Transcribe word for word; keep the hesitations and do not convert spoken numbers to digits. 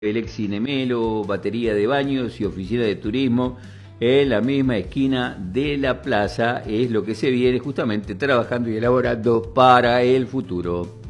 el ex Cinemelo, batería de baños y oficina de turismo en la misma esquina de la plaza. Es lo que se viene justamente trabajando y elaborando para el futuro.